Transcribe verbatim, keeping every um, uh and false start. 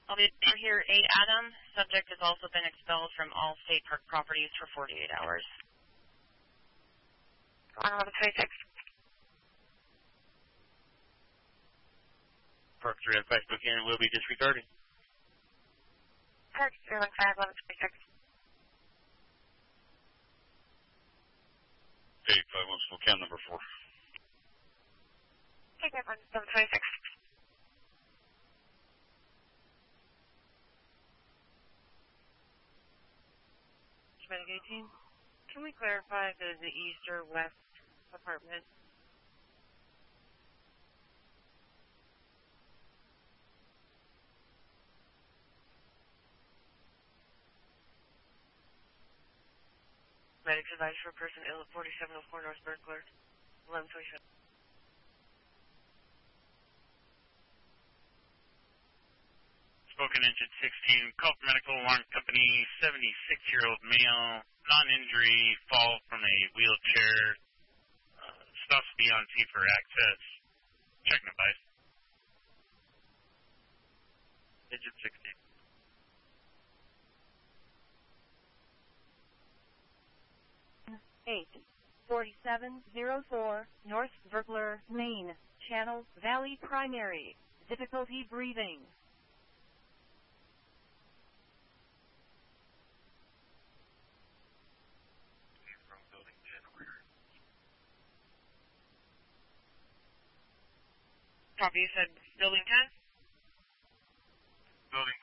I'll be here eight Adam. Subject has also been expelled from all state park properties for forty-eight hours. one eleven twenty-six. Park three oh five Spokane will be disregarded. Park zero one five, eleven twenty-six. eight five one Spokane, number four. Take that one, eleven twenty-six. Medic eighteen, can we clarify if it is the east or west apartment? Medics advised for a person ill at forty-seven oh four North Berkler, eleven twenty-seven. Spokane engine sixteen, call for medical alarm company, seventy-six-year-old male, non-injury, fall from a wheelchair, uh, stops B on T for access. Checking advice. Engine sixteen. eight forty-seven oh four North Berkler, Maine, Channel Valley Primary, difficulty breathing. Copy, you said building ten? Building